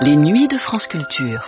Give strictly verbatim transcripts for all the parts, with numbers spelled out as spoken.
Les nuits de France Culture.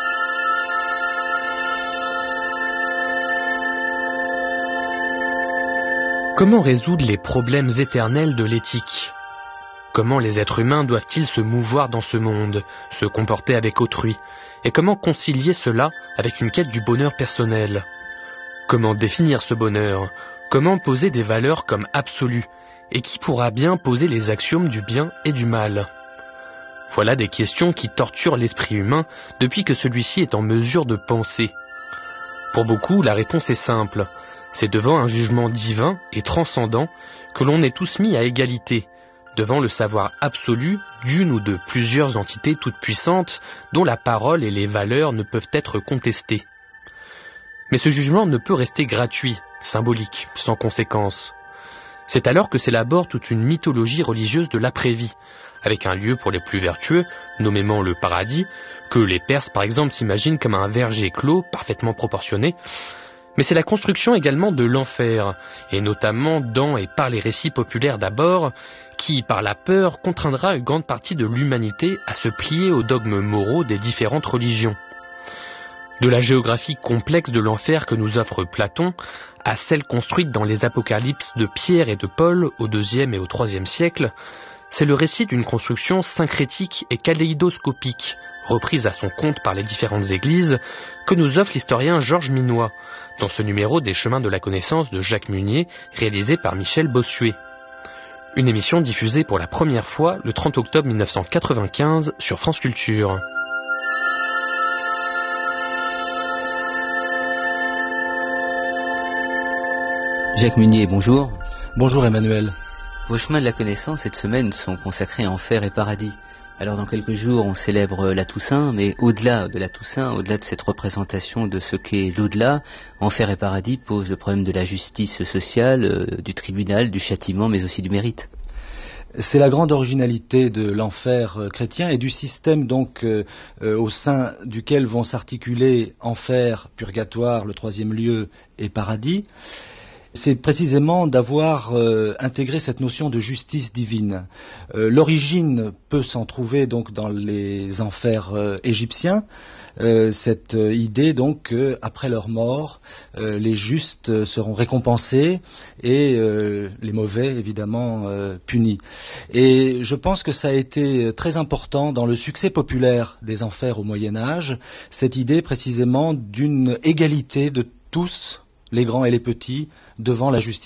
Comment résoudre les problèmes éternels de l'éthique ? Comment les êtres humains doivent-ils se mouvoir dans ce monde, se comporter avec autrui ? Et comment concilier cela avec une quête du bonheur personnel ? Comment définir ce bonheur ? Comment poser des valeurs comme absolues ? Et qui pourra bien poser les axiomes du bien et du mal ? Voilà des questions qui torturent l'esprit humain depuis que celui-ci est en mesure de penser. Pour beaucoup, la réponse est simple. C'est devant un jugement divin et transcendant que l'on est tous mis à égalité, devant le savoir absolu d'une ou de plusieurs entités toutes puissantes dont la parole et les valeurs ne peuvent être contestées. Mais ce jugement ne peut rester gratuit, symbolique, sans conséquence. C'est alors que s'élabore toute une mythologie religieuse de l'après-vie, avec un lieu pour les plus vertueux, nommément le paradis, que les Perses par exemple s'imaginent comme un verger clos, parfaitement proportionné. Mais c'est la construction également de l'enfer, et notamment dans et par les récits populaires d'abord, qui, par la peur, contraindra une grande partie de l'humanité à se plier aux dogmes moraux des différentes religions. De la géographie complexe de l'enfer que nous offre Platon, à celle construite dans les apocalypses de Pierre et de Paul au deuxième et au troisième siècle, c'est le récit d'une construction syncrétique et kaléidoscopique, reprise à son compte par les différentes églises, que nous offre l'historien Georges Minois, dans ce numéro des Chemins de la Connaissance de Jacques Munier, réalisé par Michel Bossuet. Une émission diffusée pour la première fois le trente octobre mille neuf cent quatre-vingt-quinze sur France Culture. Jacques Munier, bonjour. Bonjour Emmanuel. Vos chemins de la connaissance cette semaine sont consacrés à Enfer et Paradis. Alors dans quelques jours on célèbre la Toussaint, mais au-delà de la Toussaint, au-delà de cette représentation de ce qu'est l'au-delà, Enfer et Paradis posent le problème de la justice sociale, euh, du tribunal, du châtiment, mais aussi du mérite. C'est la grande originalité de l'enfer chrétien et du système donc euh, euh, au sein duquel vont s'articuler enfer, purgatoire, le troisième lieu et paradis. C'est précisément d'avoir euh, intégré cette notion de justice divine. Euh, l'origine peut s'en trouver donc dans les enfers euh, égyptiens, euh, cette euh, idée donc qu'après leur mort, euh, les justes seront récompensés et euh, les mauvais évidemment euh, punis. Et je pense que ça a été très important dans le succès populaire des enfers au Moyen-Âge, cette idée précisément d'une égalité de tous, les grands et les petits, devant la justice.